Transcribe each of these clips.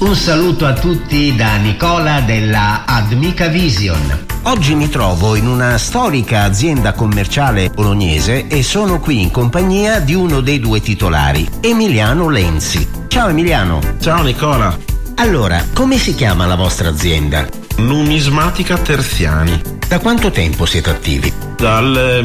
Un saluto a tutti da Nicola della Admica Vision. Oggi mi trovo in una storica azienda commerciale bolognese e sono qui in compagnia di uno dei due titolari, Emiliano Lenzi. Ciao Emiliano. Ciao Nicola. Allora, come si chiama la vostra azienda? Numismatica Terziani. Da quanto tempo siete attivi? Dal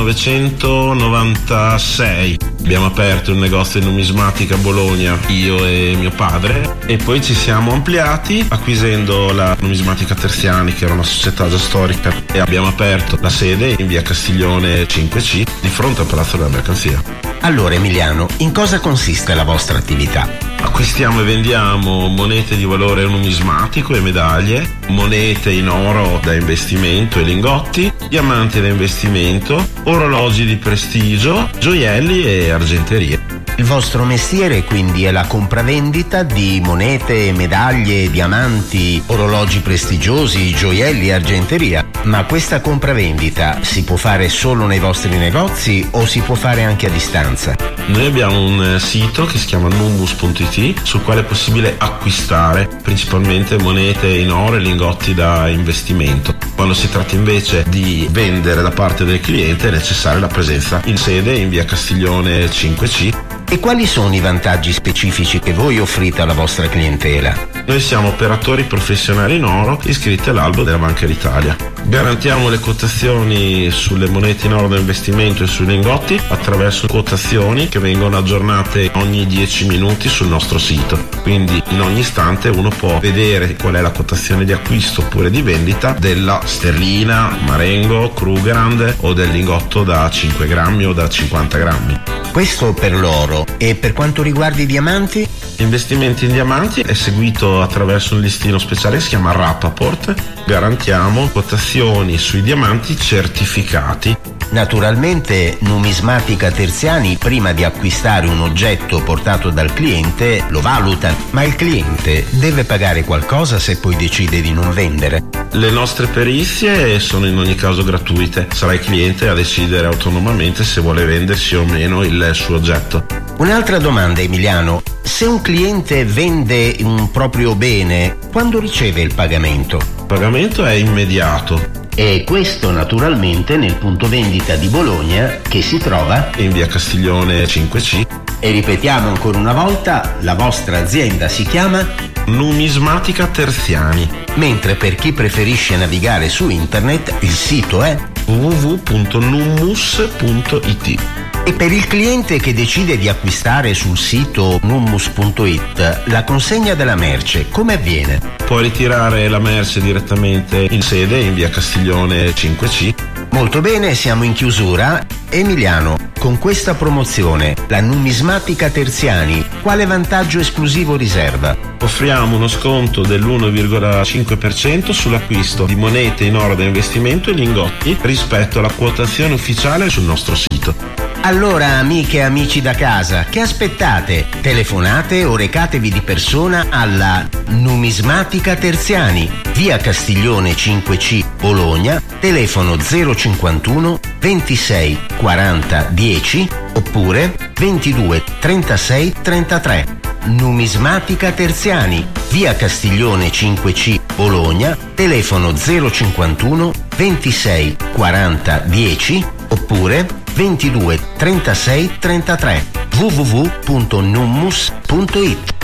1996 abbiamo aperto un negozio di numismatica a Bologna, io e mio padre, e poi ci siamo ampliati acquisendo la Numismatica Terziani, che era una società già storica, e abbiamo aperto la sede in via Castiglione 5C di fronte al Palazzo della Mercanzia. Allora Emiliano, in cosa consiste la vostra attività? Acquistiamo e vendiamo monete di valore numismatico e medaglie, monete in oro da investimento e lingotti, diamanti da investimento, orologi di prestigio, gioielli e argenterie. Il vostro mestiere quindi è la compravendita di monete, medaglie, diamanti, orologi prestigiosi, gioielli e argenteria. Ma questa compravendita si può fare solo nei vostri negozi o si può fare anche a distanza? Noi abbiamo un sito che si chiama nummus.it, sul quale è possibile acquistare principalmente monete in oro e lingotti da investimento. Quando si tratta invece di vendere da parte del cliente è necessaria la presenza in sede in via Castiglione 5C. E quali sono i vantaggi specifici che voi offrite alla vostra clientela? Noi siamo operatori professionali in oro iscritti all'albo della Banca d'Italia. Garantiamo le quotazioni sulle monete in oro da investimento e sui lingotti attraverso quotazioni che vengono aggiornate ogni 10 minuti sul nostro sito. Quindi in ogni istante uno può vedere qual è la quotazione di acquisto oppure di vendita della sterlina, Marengo, Krugerrand o del lingotto da 5 grammi o da 50 grammi. Questo per l'oro. E per quanto riguarda i diamanti? L'investimento in diamanti è seguito attraverso un listino speciale che si chiama Rappaport. Garantiamo quotazioni sui diamanti certificati. Naturalmente Numismatica Terziani, prima di acquistare un oggetto portato dal cliente, lo valuta, ma il cliente deve pagare qualcosa se poi decide di non vendere. Le nostre perizie sono in ogni caso gratuite, sarà il cliente a decidere autonomamente se vuole vendersi o meno il suo oggetto. Un'altra domanda Emiliano, se un cliente vende un proprio bene, quando riceve il pagamento? Il pagamento è immediato. E questo naturalmente nel punto vendita di Bologna che si trova in via Castiglione 5C. E ripetiamo ancora una volta, la vostra azienda si chiama Numismatica Terziani. Mentre per chi preferisce navigare su internet il sito è www.nummus.it. E per il cliente che decide di acquistare sul sito nummus.it la consegna della merce come avviene? Può ritirare la merce direttamente in sede in via Castiglione 5C. Molto bene, siamo in chiusura. Emiliano, con questa promozione, la Numismatica Terziani, quale vantaggio esclusivo riserva? Offriamo uno sconto dell'1,5% sull'acquisto di monete in oro da investimento e lingotti rispetto alla quotazione ufficiale sul nostro sito. Allora, amiche e amici da casa, che aspettate? Telefonate o recatevi di persona alla Numismatica Terziani, via Castiglione 5C, Bologna, telefono 051 26 40 10 oppure 22 36 33. Numismatica Terziani, via Castiglione 5C, Bologna, telefono 051 26 40 10 oppure 22 36 33. www.nummus.it.